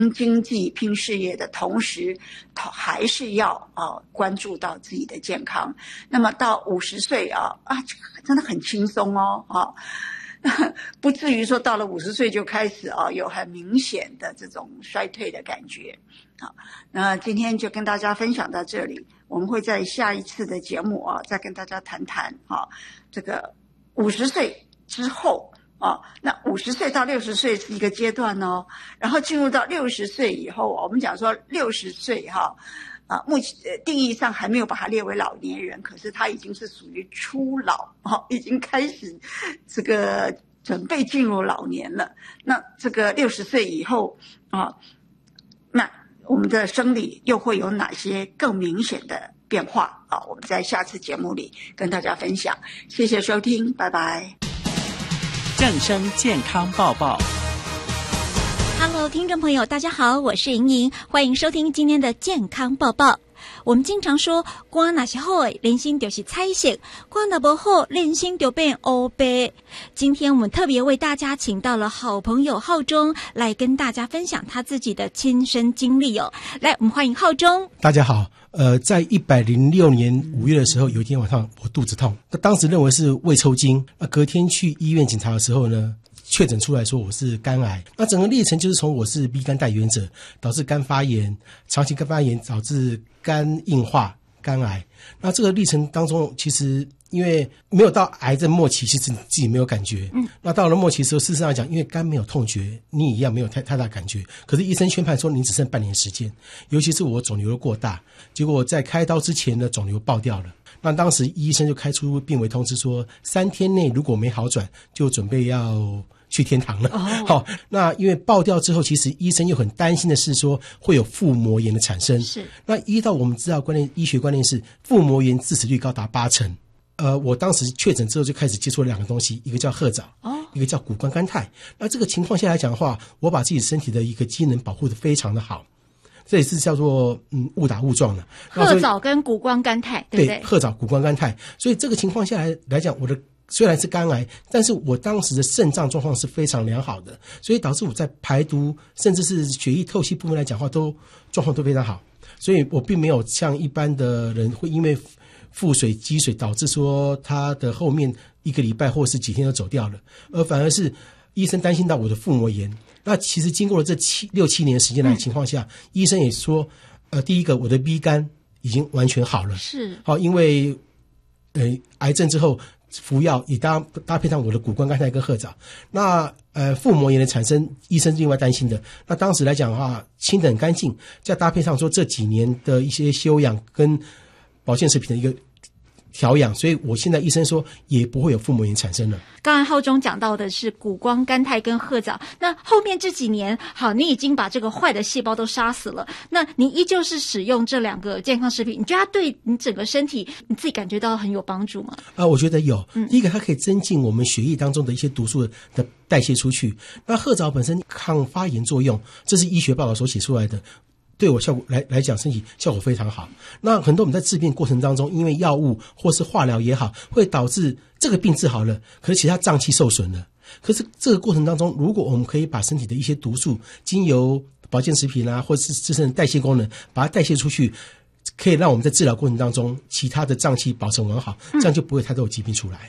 经济、拼事业的同时，还是要关注到自己的健康。那么到50岁真的很轻松不至于说到了50岁就开始有很明显的这种衰退的感觉。好，那今天就跟大家分享到这里，我们会在下一次的节目再跟大家谈谈这个50岁之后那50岁到60岁是一个阶段然后进入到60岁以后，我们讲说60岁目前定义上还没有把它列为老年人，可是他已经是属于初老已经开始这个准备进入老年了。那这个60岁以后那我们的生理又会有哪些更明显的变化我们在下次节目里跟大家分享。谢谢收听，拜拜。 正声健康报报。 Hello， 听众朋友，大家好，我是莹莹，欢迎收听今天的健康报报。我们经常说，肝若是好的，人生就是彩色；肝若不好，人生就变黑白。今天我们特别为大家请到了好朋友浩中来跟大家分享他自己的亲身经历来，我们欢迎浩中。 大家好。在106年5月的时候，有一天晚上我肚子痛，那当时认为是胃抽筋，隔天去医院检查的时候呢，确诊出来说我是肝癌。那整个历程就是从我是 B 肝带原者，导致肝发炎，长期肝发炎导致肝硬化、肝癌。那这个历程当中，其实因为没有到癌症末期，其实你自己没有感觉。那到了末期的时候，事实上来讲，因为肝没有痛觉，你一样没有太大感觉。可是医生宣判说你只剩半年时间，尤其是我肿瘤过大，结果在开刀之前呢，肿瘤爆掉了。那当时医生就开出病危通知说，3天内如果没好转，就准备要去天堂了。好，那因为爆掉之后，其实医生又很担心的是说会有腹膜炎的产生。是，那依照我们知道医学观念是腹膜炎致死率高达80%。我当时确诊之后就开始接触了2个东西，一个叫褐藻，一个叫谷胱甘肽。那这个情况下来讲的话，我把自己身体的一个机能保护得非常的好。这也是叫做误打误撞的。 褐藻跟谷胱甘肽，对不对？ 对，褐藻、谷胱甘肽。所以这个情况下来讲，我的虽然是肝癌，但是我当时的肾脏状况是非常良好的，所以导致我在排毒甚至是血液透析部分来讲的话，状况都非常好。所以我并没有像一般的人会因为腹水积水导致说他的后面1个礼拜或是几天就走掉了，而反而是医生担心到我的腹膜炎。那其实经过了这6、7年的时间来的情况下，医生也说第一个我的 B 肝已经完全好了，是好，因为癌症之后服药也搭配上我的谷胱甘肽跟褐藻。那腹膜炎的产生，医生另外担心的。那当时来讲的话，清得很干净，再搭配上说这几年的一些休养跟保健食品的一个调养，所以我现在医生说也不会有腹膜炎产生了。 刚才浩中讲到的是谷胱甘肽跟褐藻，那后面这几年，好，你已经把这个坏的细胞都杀死了，那你依旧是使用这2个健康食品，你觉得它对你整个身体你自己感觉到很有帮助吗？ 我觉得有。第一个，它可以增进我们血液当中的一些毒素的代谢出去。那褐藻本身抗发炎作用，这是医学报道所写出来的。对我效果来讲，身体效果非常好。那很多我们在治病过程当中，因为药物或是化疗也好，会导致这个病治好了，可是其他脏器受损了。可是这个过程当中，如果我们可以把身体的一些毒素经由保健食品或是自身的代谢功能把它代谢出去，可以让我们在治疗过程当中其他的脏器保存完好，这样就不会太多疾病出来。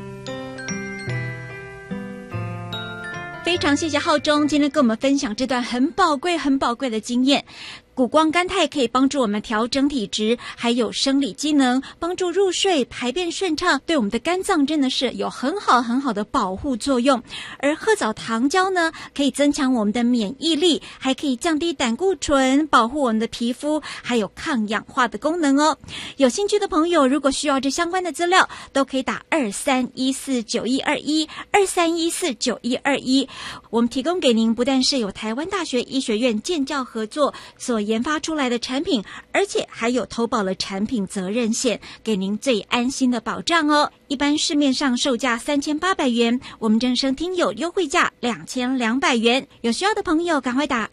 非常谢谢浩中今天跟我们分享这段很宝贵的经验。谷胱甘肽可以帮助我们调整体质，还有生理机能，帮助入睡、排便顺畅，对我们的肝脏真的是有很好的保护作用。而褐藻糖胶呢，可以增强我们的免疫力，还可以降低胆固醇，保护我们的皮肤，还有抗氧化的功能哦。有兴趣的朋友，如果需要这相关的资料，都可以打23149121，23149121。我们提供给您不但是有台湾大学医学院建教合作所研发出来的产品，而且还有投保了产品责任险，给您最安心的保障哦。一般市面上售价3800元，我们正声听友优惠价2200元。有需要的朋友赶快打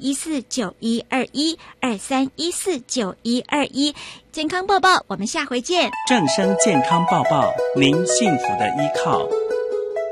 23149121，23149121。健康报报，我们下回见。 正声健康报报，您幸福的依靠。